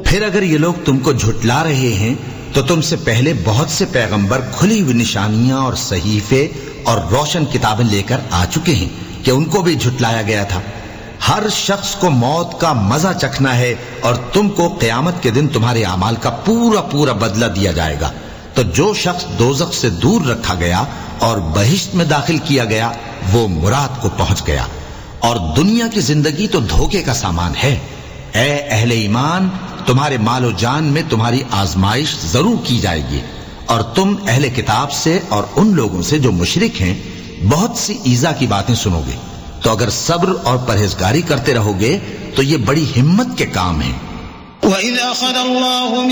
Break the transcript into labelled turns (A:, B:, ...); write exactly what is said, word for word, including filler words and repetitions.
A: फिर अगर ये लोग तुमको झुटला रहे हैं तो तुमसे पहले बहुत से पैगंबर खुली हुई निशानियां और सहीफे और रोशन किताबें लेकर आ चुके हैं कि उनको भी झुटलाया गया था। हर शख्स को मौत का मजा चखना है और तुमको क़यामत के दिन तुम्हारे अमाल का पूरा पूरा बदला दिया जाएगा। तो जो शख्स दोज़ख से दूर रखा गया और बहिश्त में दाखिल किया गया वो मुराद को पहुंच गया। और दुनिया की जिंदगी तो धोखे का सामान है। ए अहले ईमान, तुम्हारे मालो जान में तुम्हारी आजमाइश जरूर की जाएगी और तुम अहले किताब से और उन लोगों से जो मुशरिक हैं बहुत सी ईजा की बातें सुनोगे। तो अगर सब्र और परहेजगारी करते रहोगे तो ये बड़ी हिम्मत के काम है।